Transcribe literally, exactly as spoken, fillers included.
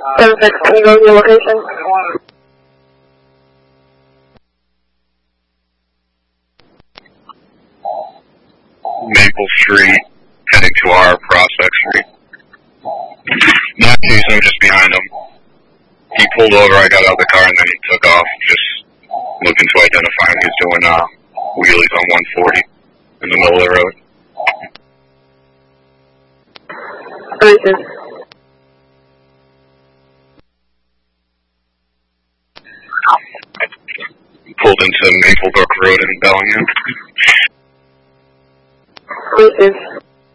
seven six, can you go to your location? Maple Street, heading to our Prospect Street. Not chasing him, just behind him. He pulled over, I got out of the car, and then he took off, just looking to identify him. He was doing uh, wheelies on one forty in the middle of the road. Racing. Pulled into Maplebrook Road in Bellingham. Racing.